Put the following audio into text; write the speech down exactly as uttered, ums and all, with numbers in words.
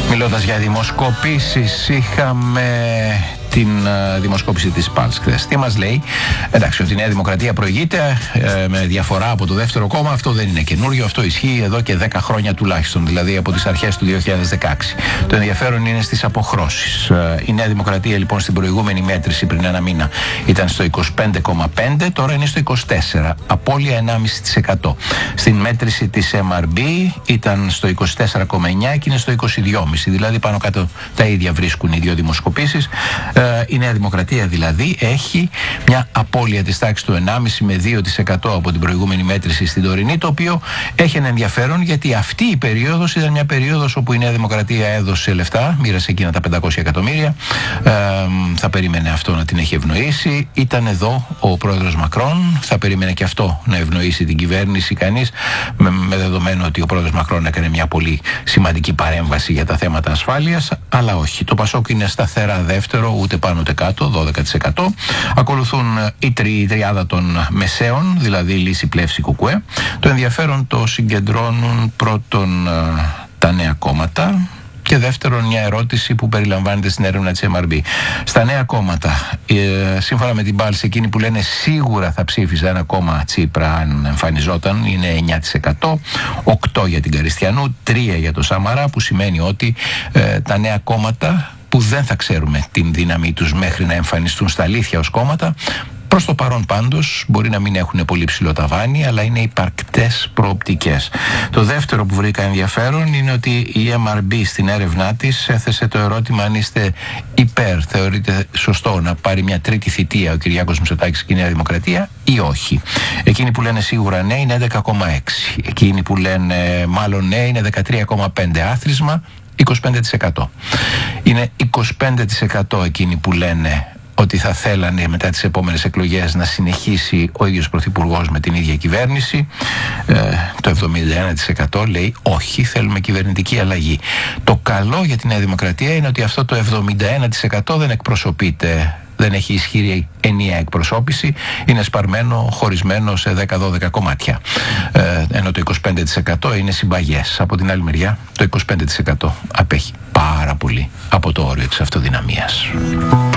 Μιλώντας για δημοσκοπήσεις, είχαμε την uh, δημοσκόπηση της Pulse χθες. Τι μας λέει? Εντάξει, ότι η Νέα Δημοκρατία προηγείται ε, με διαφορά από το δεύτερο κόμμα, αυτό δεν είναι καινούριο, αυτό ισχύει εδώ και δέκα χρόνια τουλάχιστον, δηλαδή από τις αρχές του δύο χιλιάδες δεκαέξι. Το ενδιαφέρον είναι στις αποχρώσεις. Ε, η Νέα Δημοκρατία λοιπόν στην προηγούμενη μέτρηση πριν ένα μήνα ήταν στο είκοσι πέντε κόμμα πέντε, τώρα είναι στο είκοσι τέσσερα, απώλεια ενάμιση τοις εκατό. Στην μέτρηση της εμ αρ μπι ήταν στο είκοσι τέσσερα κόμμα εννιά και είναι στο είκοσι δύο κόμμα πέντε, δηλαδή πάνω κάτω τα ίδια βρίσκουν οι δύο δημοσκοπήσεις. Η Νέα Δημοκρατία δηλαδή έχει μια απώλεια της τάξης του ενάμιση με δύο τοις εκατό από την προηγούμενη μέτρηση στην τωρινή, το οποίο έχει ένα ενδιαφέρον γιατί αυτή η περίοδος ήταν μια περίοδος όπου η Νέα Δημοκρατία έδωσε λεφτά, μοίρασε εκείνα τα πεντακόσια εκατομμύρια, ε, θα περίμενε αυτό να την έχει ευνοήσει. Ήταν εδώ ο πρόεδρος Μακρόν, θα περίμενε και αυτό να ευνοήσει την κυβέρνηση κανείς, με, με δεδομένο ότι ο πρόεδρος Μακρόν έκανε μια πολύ σημαντική παρέμβαση για τα θέματα ασφάλειας, αλλά όχι. Το Πασόκ είναι σταθερά δεύτερο, ούτε πάνω ούτε κάτω, δώδεκα τοις εκατό. Ακολουθούν η, τρι, η τριάδα των μεσαίων, δηλαδή Λύση, Πλεύση, Κουκουέ. Το ενδιαφέρον το συγκεντρώνουν πρώτον τα νέα κόμματα και δεύτερον μια ερώτηση που περιλαμβάνεται στην έρευνα της εμ αρ μπι. Στα νέα κόμματα, ε, σύμφωνα με την Pulse, εκείνοι που λένε σίγουρα θα ψήφιζε ένα κόμμα Τσίπρα αν εμφανιζόταν είναι εννιά τοις εκατό, οκτώ τοις εκατό για την Καριστιανού, τρία τοις εκατό για το Σαμαρά, που σημαίνει ότι ε, τα νέα κόμματα που δεν θα ξέρουμε την δύναμή τους μέχρι να εμφανιστούν στα αλήθεια ως κόμματα, προς το παρόν πάντως μπορεί να μην έχουν πολύ ψηλό ταβάνι, αλλά είναι υπαρκτές προοπτικές. Το δεύτερο που βρήκα ενδιαφέρον είναι ότι η εμ αρ μπι στην έρευνά της έθεσε το ερώτημα αν είστε υπέρ, θεωρείτε σωστό να πάρει μια τρίτη θητεία ο Κυριάκος Μητσοτάκης και η Νέα Δημοκρατία ή όχι. Εκείνοι που λένε σίγουρα ναι είναι έντεκα κόμμα έξι, εκείνοι που λένε μάλλον ναι είναι δεκατρία κόμμα πέντε, άθροισμα είκοσι πέντε τοις εκατό. Είναι είκοσι πέντε τοις εκατό εκείνοι που λένε ότι θα θέλανε μετά τις επόμενες εκλογές να συνεχίσει ο ίδιος Πρωθυπουργός με την ίδια κυβέρνηση. Ε, το εβδομήντα ένα τοις εκατό λέει όχι, θέλουμε κυβερνητική αλλαγή. Το καλό για τη Νέα Δημοκρατία είναι ότι αυτό το εβδομήντα ένα τοις εκατό δεν εκπροσωπείται, δεν έχει ισχυρή ενιαία εκπροσώπηση, είναι σπαρμένο, χωρισμένο σε δέκα δώδεκα κομμάτια. Ε, ενώ το είκοσι πέντε τοις εκατό είναι συμπαγές. Από την άλλη μεριά, το είκοσι πέντε τοις εκατό απέχει πάρα πολύ από το όριο της αυτοδυναμίας.